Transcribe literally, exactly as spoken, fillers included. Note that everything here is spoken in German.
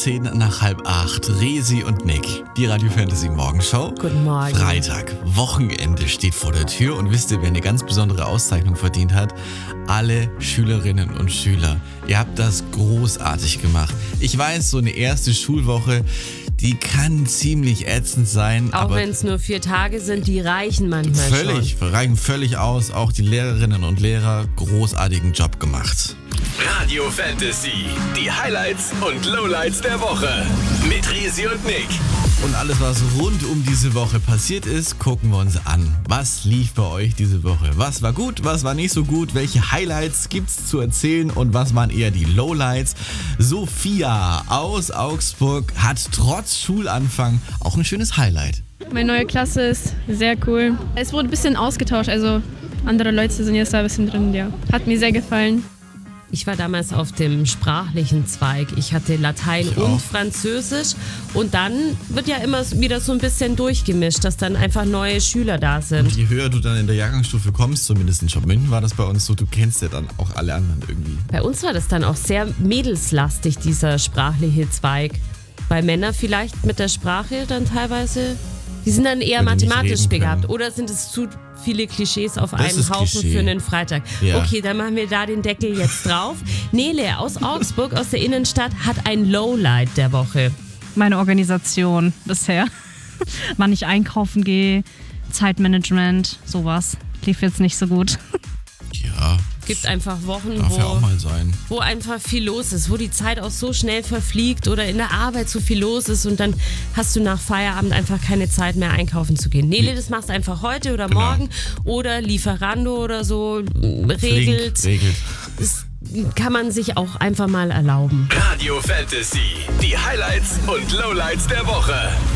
zehn nach halb acht. Resi und Nick, die Radio Fantasy Morgenshow. Guten Morgen. Freitag, Wochenende steht vor der Tür und wisst ihr, wer eine ganz besondere Auszeichnung verdient hat? Alle Schülerinnen und Schüler. Ihr habt das großartig gemacht. Ich weiß, so eine erste Schulwoche, die kann ziemlich ätzend sein. Auch wenn es nur vier Tage sind, die reichen manchmal völlig, schon. reichen völlig aus. Auch die Lehrerinnen und Lehrer, großartigen Job gemacht. Radio Fantasy, die Highlights und Lowlights der Woche mit Resi und Nick. Und alles, was rund um diese Woche passiert ist, gucken wir uns an. Was lief bei euch diese Woche? Was war gut, was war nicht so gut? Welche Highlights gibt's zu erzählen und was waren eher die Lowlights? Sophia aus Augsburg hat trotz Schulanfang auch ein schönes Highlight. Meine neue Klasse ist sehr cool. Es wurde ein bisschen ausgetauscht, also andere Leute sind jetzt da ein bisschen drin, ja. Hat mir sehr gefallen. Ich war damals auf dem sprachlichen Zweig. Ich hatte Latein Ich und auch. Französisch. Und dann wird ja immer wieder so ein bisschen durchgemischt, dass dann einfach neue Schüler da Und sind. je höher du dann in der Jahrgangsstufe kommst, zumindest in Schopmünden war das bei uns so, du kennst ja dann auch alle anderen irgendwie. Bei uns war das dann auch sehr mädelslastig, dieser sprachliche Zweig. Bei Männern vielleicht mit der Sprache dann teilweise, die sind dann eher Weil die nicht mathematisch reden begabt. können. Oder sind es zu viele Klischees auf Das einem ist Haufen Klischee. für einen Freitag? Ja. Okay, dann machen wir da den Deckel jetzt drauf. Nele aus Augsburg, aus der Innenstadt, hat ein Lowlight der Woche. Meine Organisation bisher. Wann ich einkaufen gehe, Zeitmanagement, sowas. Lief jetzt nicht so gut. Ja, Gibt einfach Wochen, darf ja auch wo, mal sein. wo einfach viel los ist, wo die Zeit auch so schnell verfliegt oder in der Arbeit so viel los ist und dann hast du nach Feierabend einfach keine Zeit mehr einkaufen zu gehen. Nele, das machst du einfach heute oder Genau. morgen oder Lieferando oder so mm, regelt. Flink, regelt. Das kann man sich auch einfach mal erlauben. Radio Fantasy, die Highlights und Lowlights der Woche.